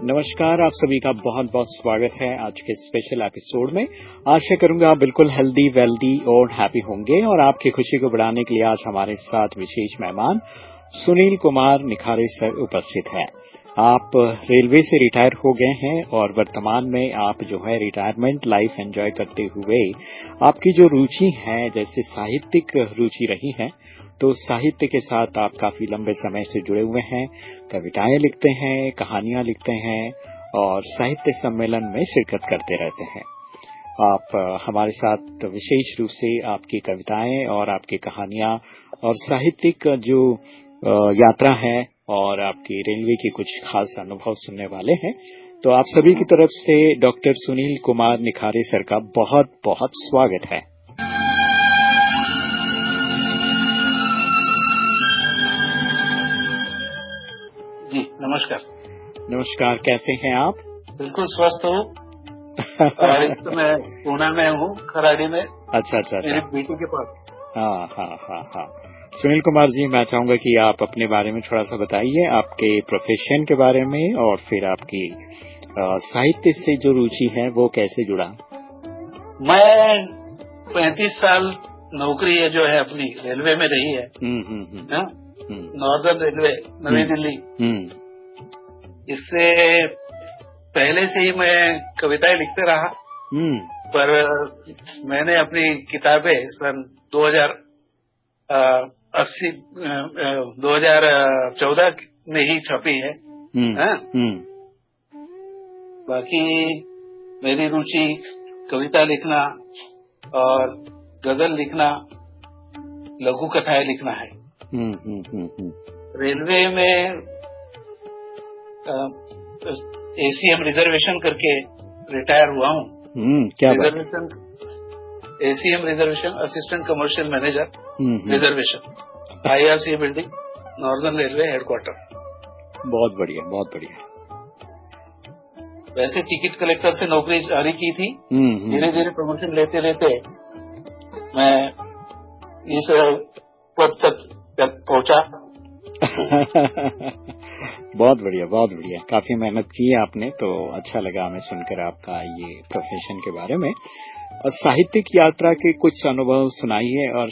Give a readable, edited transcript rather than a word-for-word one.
नमस्कार, आप सभी का बहुत बहुत स्वागत है आज के स्पेशल एपिसोड में। आशा करूंगा आप बिल्कुल हेल्दी, वेल्दी और हैप्पी होंगे। और आपकी खुशी को बढ़ाने के लिए आज हमारे साथ विशेष मेहमान सुनील कुमार निखारे सर उपस्थित हैं। आप रेलवे से रिटायर हो गए हैं और वर्तमान में आप जो है रिटायरमेंट लाइफ एंजॉय करते हुए आपकी जो रुचि है, जैसे साहित्यिक रुचि रही है, तो साहित्य के साथ आप काफी लंबे समय से जुड़े हुए हैं। कविताएं लिखते हैं, कहानियां लिखते हैं और साहित्य सम्मेलन में शिरकत करते रहते हैं। आप हमारे साथ विशेष रूप से आपकी कविताएं और आपकी कहानियां और साहित्यिक जो यात्रा है और आपकी रेलवे की कुछ खास अनुभव सुनने वाले हैं। तो आप सभी की तरफ से डॉक्टर सुनील कुमार निखारे सर का बहुत बहुत स्वागत है। जी नमस्कार। नमस्कार, कैसे हैं आप? बिल्कुल स्वस्थ हूँ और इस समय पूना में हूँ, खराड़ी में। अच्छा। मेरी बेटी के पास। हाँ। सुनील कुमार जी, मैं चाहूंगा कि आप अपने बारे में थोड़ा सा बताइए, आपके प्रोफेशन के बारे में और फिर आपकी साहित्य से जो रुचि है वो कैसे जुड़ा। मैं 35 साल नौकरी है जो है अपनी रेलवे में रही है। नॉर्दर्न रेलवे, नई दिल्ली। इससे पहले से ही मैं कविताएं लिखते रहा, पर मैंने अपनी किताबें सन 2014 में ही छपी है। बाकी मेरी रुचि कविता लिखना और गजल लिखना, लघु कथाएं लिखना है। रेलवे में एसीएम रिजर्वेशन करके रिटायर हुआ हूँ। क्या reservation, ACM reservation, assistant commercial manager reservation, IRC building, northern railway headquarter. बहुत बढ़िया, बहुत बढ़िया। वैसे टिकट कलेक्टर से नौकरी जारी की थी। धीरे धीरे प्रमोशन लेते लेते मैं इस पद तक पहुंचा। बहुत बढ़िया, बहुत बढ़िया। काफी मेहनत की है आपने, तो अच्छा लगा हमें सुनकर आपका ये प्रोफेशन के बारे में। और साहित्यिक यात्रा के कुछ अनुभव सुनाइए और